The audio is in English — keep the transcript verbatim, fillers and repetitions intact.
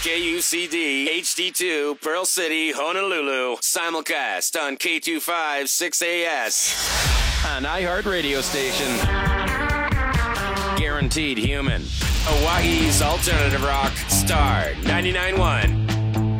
K U C D, H D two, Pearl City, Honolulu. Simulcast on K two five six A S. An iHeart radio station. Guaranteed human. Hawaii's alternative rock, Star ninety-nine point one.